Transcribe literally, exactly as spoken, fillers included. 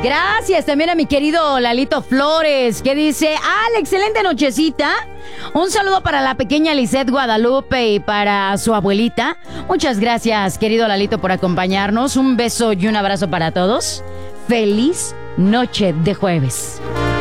Gracias también a mi querido Lalito Flores, que dice, ¡ah, excelente nochecita! Un saludo para la pequeña Lisette Guadalupe y para su abuelita. Muchas gracias, querido Lalito, por acompañarnos. Un beso y un abrazo para todos. Feliz noche de jueves.